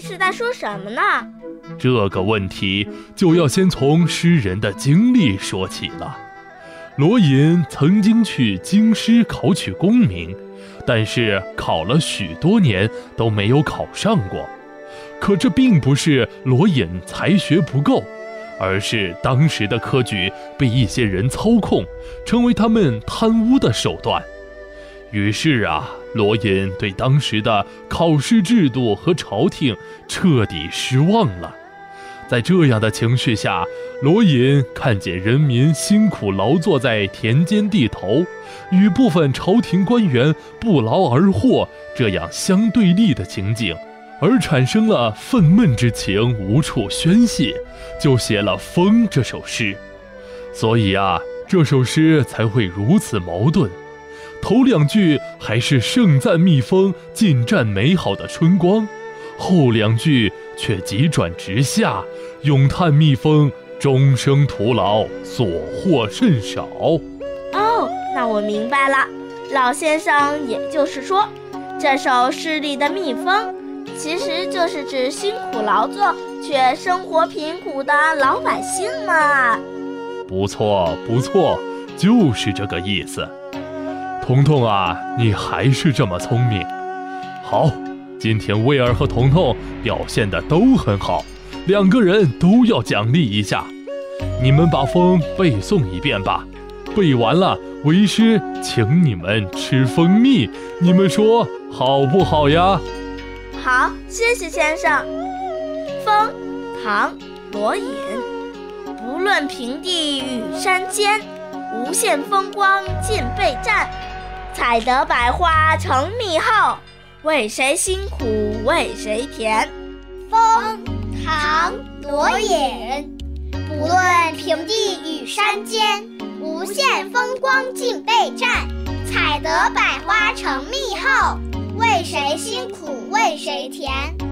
是在说什么呢？ 这个问题就要先从诗人的经历说起了。罗隐曾经去京师考取功名，但是考了许多年都没有考上过。可这并不是罗隐才学不够，而是当时的科举被一些人操控，成为他们贪污的手段。于是罗隐对当时的考试制度和朝廷彻底失望了。在这样的情绪下，罗隐看见人民辛苦劳作在田间地头，与部分朝廷官员不劳而获这样相对立的情景，而产生了愤懑之情，无处宣泄，就写了《风》这首诗。所以这首诗才会如此矛盾。头两句还是盛赞蜜蜂尽占美好的春光，后两句却急转直下，咏叹蜜蜂终生徒劳，所获甚少。 那我明白了，老先生也就是说，这首诗里的蜜蜂其实就是指辛苦劳作却生活贫苦的老百姓嘛。 不错不错，就是这个意思。彤彤你还是这么聪明。好，今天威尔和彤彤表现得都很好，2个人都要奖励一下。你们把风背诵一遍吧，背完了为师请你们吃蜂蜜，你们说好不好呀？ 好，谢谢先生。风，唐，罗隐。不论平地与山间，无限风光尽被占。采得百花成蜜后，为谁辛苦为谁甜。 风，唐，罗隐。不论平地与山间，无限风光尽被占。采得百花成蜜后，为谁辛苦为谁甜。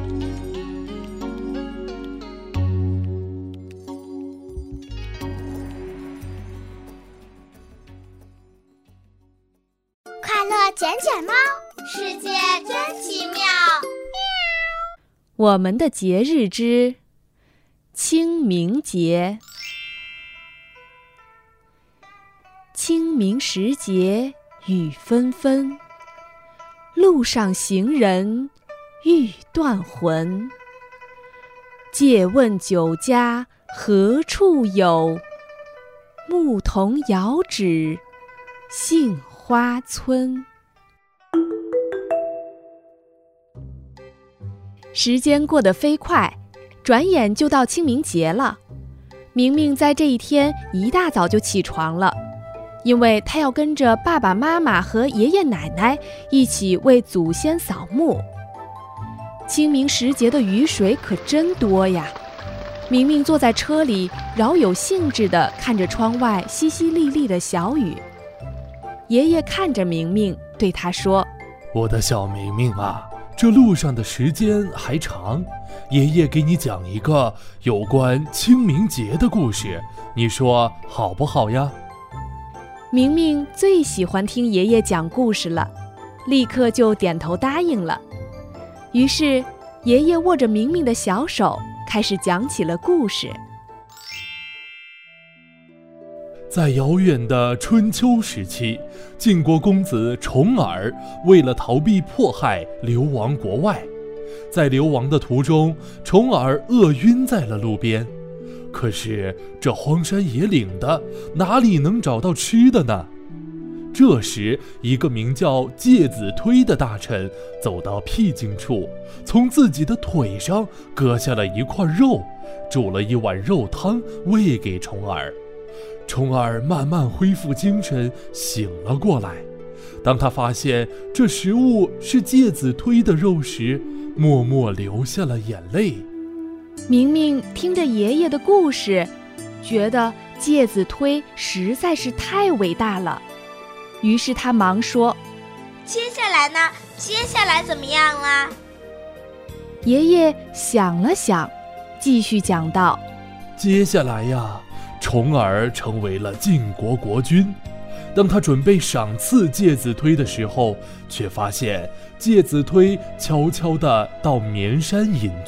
快乐捡捡猫，世界真奇妙。 我们的节日之清明节。清明时节雨纷纷，路上行人欲断魂。借问酒家何处有？牧童遥指杏花村。时间过得飞快，转眼就到清明节了。明明在这一天一大早就起床了，因为她要跟着爸爸妈妈和爷爷奶奶一起为祖先扫墓。清明时节的雨水可真多呀！明明坐在车里，饶有兴致地看着窗外淅淅沥沥的小雨。爷爷看着明明，对他说：“ 我的小明明这路上的时间还长，爷爷给你讲一个有关清明节的故事，你说好不好呀？” 明明最喜欢听爷爷讲故事了，立刻就点头答应了。于是爷爷握着明明的小手，开始讲起了故事。 在遥远的春秋时期，晋国公子重耳为了逃避迫害，流亡国外。在流亡的途中，重耳饿晕在了路边。可是这荒山野岭的，哪里能找到吃的呢？这时，一个名叫介子推的大臣走到僻静处，从自己的腿上割下了一块肉，煮了一碗肉汤喂给重耳。重耳慢慢恢复精神，醒了过来。当他发现这食物是介子推的肉时，默默流下了眼泪。 明明听着爷爷的故事，觉得介子推实在是太伟大了。于是他忙说：“ 接下来呢？接下来怎么样啊？” 爷爷想了想，继续讲道：“ 接下来呀，重耳成为了晋国国君。当他准备赏赐介子推的时候，却发现介子推悄悄地到绵山隐